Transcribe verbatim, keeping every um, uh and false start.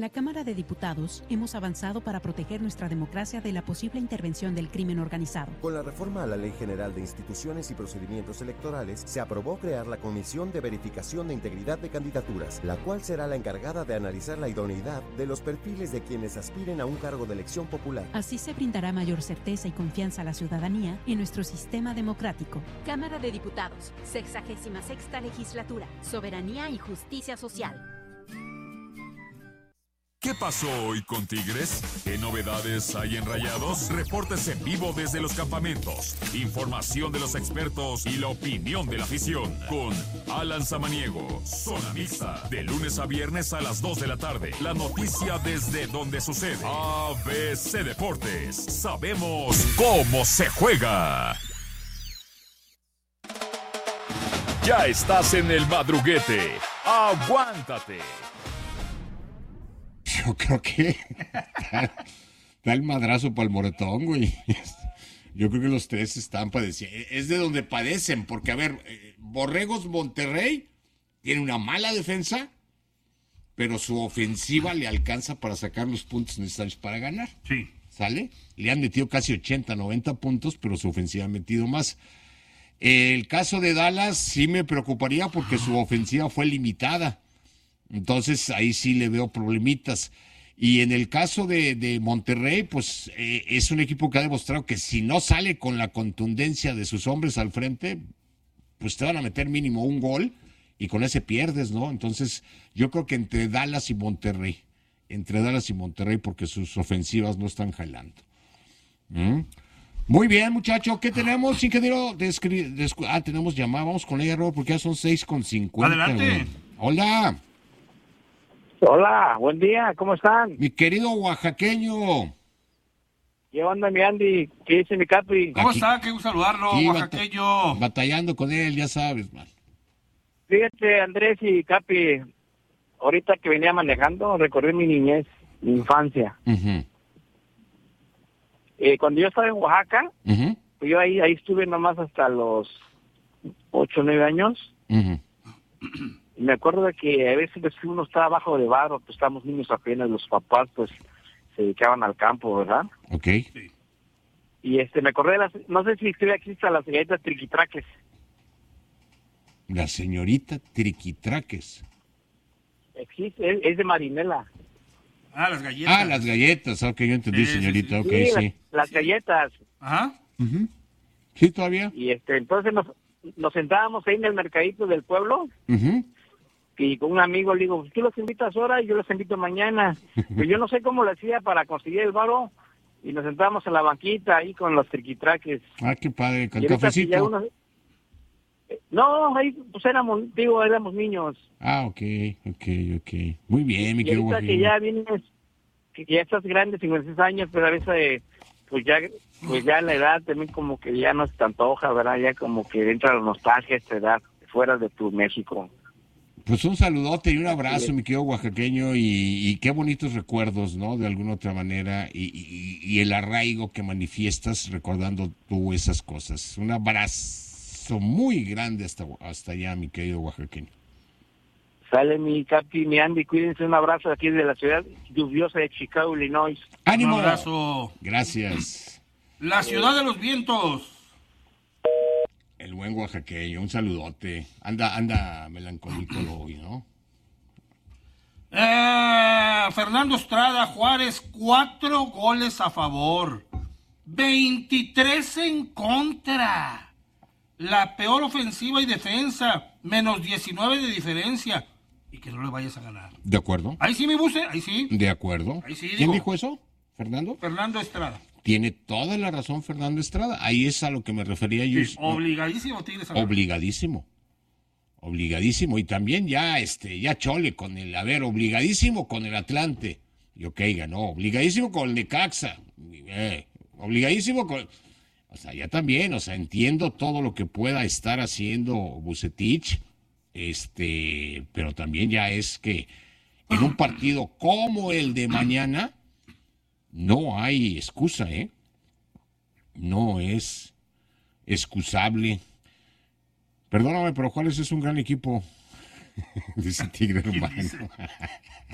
La Cámara de Diputados hemos avanzado para proteger nuestra democracia de la posible intervención del crimen organizado. Con la reforma a la Ley General de Instituciones y Procedimientos Electorales, se aprobó crear la Comisión de Verificación de Integridad de Candidaturas, la cual será la encargada de analizar la idoneidad de los perfiles de quienes aspiren a un cargo de elección popular. Así se brindará mayor certeza y confianza a la ciudadanía en nuestro sistema democrático. Cámara de Diputados, sexagésima sexta legislatura, soberanía y justicia social. ¿Qué pasó hoy con Tigres? ¿Qué novedades hay en Rayados? Reportes en vivo desde los campamentos, información de los expertos y la opinión de la afición. Con Alan Samaniego, Zona Mixta, de lunes a viernes a las dos de la tarde. La noticia desde donde sucede. A B C Deportes. Sabemos cómo se juega. Ya estás en el madruguete. Aguántate. Yo creo que da, da el madrazo para el moretón, güey. Yo creo que los tres están padeciendo. Es de donde padecen, porque, a ver, eh, Borregos Monterrey tiene una mala defensa, pero su ofensiva le alcanza para sacar los puntos necesarios para ganar. Sí. ¿Sale? Le han metido casi ochenta, noventa puntos, pero su ofensiva ha metido más. El caso de Dallas sí me preocuparía porque su ofensiva fue limitada. Entonces ahí sí le veo problemitas. Y en el caso de, de Monterrey, pues eh, es un equipo que ha demostrado que si no sale con la contundencia de sus hombres al frente, pues te van a meter mínimo un gol y con ese pierdes, ¿no? Entonces yo creo que entre Dallas y Monterrey, entre Dallas y Monterrey, porque sus ofensivas no están jalando. ¿Mm? Muy bien, muchacho, ¿qué tenemos, ingeniero? Descri- descu- ah, tenemos llamada, vamos con ella, Rob, porque ya son seis con cincuenta. Adelante. Güey. Hola. Hola, buen día, ¿cómo están? Mi querido oaxaqueño. ¿Qué onda, mi Andy? ¿Qué dice mi Capi? ¿Cómo Aquí- está? Qué gusto saludarlo, Sí, oaxaqueño. Batallando con él, ya sabes, man. Fíjate, Andrés y Capi, ahorita que venía manejando, recorrí mi niñez, mi infancia. Ujú, Eh, cuando yo estaba en Oaxaca, ujú, pues yo ahí, ahí estuve nomás hasta los ocho, nueve años. ujú. Y me acuerdo de que a veces pues, uno estaba abajo de barro, pues estábamos niños apenas, los papás pues se dedicaban al campo, ¿verdad? Ok. Y este, me acordé de las, no sé si todavía existen las galletas triquitraques. La señorita Triquitraques. Existe, es, es de marinela. Ah, las galletas. Ah, las galletas, ok, yo entendí, Sí, sí, señorita, sí. ok, Sí, sí. las, las galletas. Ajá. Ujú. ¿Sí, todavía? Y este, entonces nos, nos sentábamos ahí en el mercadito del pueblo Ujú. y con un amigo le digo, tú los invitas ahora y yo los invito mañana. Pues yo no sé cómo lo hacía para conseguir el varo y nos sentábamos en la banquita ahí con los triquitraques. Ah, qué padre, con Y ahorita que ya cafecito. uno- eh, No, ahí pues éramos, digo, éramos niños. Ah, ok, ok, ok. Muy bien, mi Y querido ahorita que oaxaqueño. ya vienes, que ya estás grande, cincuenta y seis años, pero a veces, pues ya, pues ya la edad también como que ya no se te antoja, ¿verdad? Ya como que entra la nostalgia a esta edad, fuera de tu México. Pues un saludote y un abrazo, mi querido oaxaqueño, y, y qué bonitos recuerdos, ¿no? De alguna otra manera, y, y- y el arraigo que manifiestas recordando tú esas cosas. Un abrazo muy grande hasta, hasta allá, mi querido oaxaqueño. Sale mi Capi, mi Andy, cuídense, un abrazo aquí de la ciudad lluviosa de Chicago, Illinois. ¡Ánimo! Un abrazo. Gracias. La ciudad de los vientos. El buen oaxaqueño, un saludote. Anda, anda melancólico hoy, ¿no? Eh, Fernando Estrada, Juárez, cuatro goles a favor, veintitrés en contra. La peor ofensiva y defensa, menos diecinueve de diferencia. Y que no le vayas a ganar. ¿De acuerdo? Ahí sí, mi buce, ahí sí. De acuerdo. Ahí sí, ¿Quién digo. dijo eso? ¿Fernando? Fernando Estrada. Tiene toda la razón Fernando Estrada. Ahí es a lo que me refería yo. Sí, obligadísimo Tigres a ganar. Obligadísimo. Obligadísimo. Y también ya, este, ya chole con el, a ver, obligadísimo con el Atlante. Y ok, ganó. Obligadísimo con el Necaxa. Eh, obligadísimo con... O sea, ya también, o sea, entiendo todo lo que pueda estar haciendo Vucetich, este, pero también ya es que en un partido como el de mañana no hay excusa, ¿eh? No es excusable. Perdóname, pero Juárez es un gran equipo. Dice Tigre, hermano.